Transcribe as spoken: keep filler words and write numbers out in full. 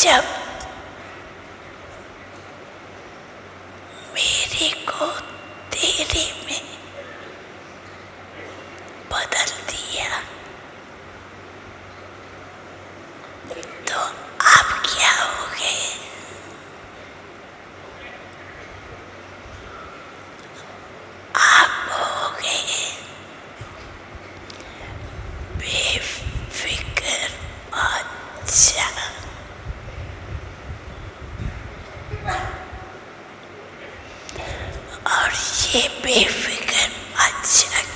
जब मेरे को तेरे में बदल दिया तो आप क्या हो गए? आप हो गए बेफिक्र बादशाह। और ये बेफिक्र बादशाह